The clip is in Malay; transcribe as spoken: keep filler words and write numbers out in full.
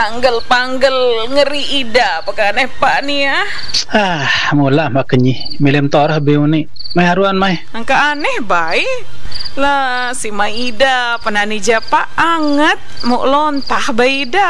Panggil-panggil ngeri ida pakai nepak ni ya. Ah, mula maknyi milem torah beu ni. Mai haruan mai. Angka aneh bai. Lah si Maida penani japa anget mau lontah bai ida.